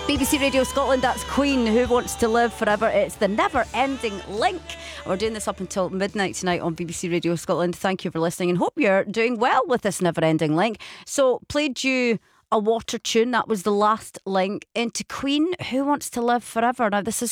BBC Radio Scotland, that's Queen, Who Wants to Live Forever. It's the Never Ending Link. We're doing this up until midnight tonight on BBC Radio Scotland. Thank you for listening and hope you're doing well with this Never Ending Link. So, played you a water tune. That was the last link into Queen, Who Wants to Live Forever. Now, this is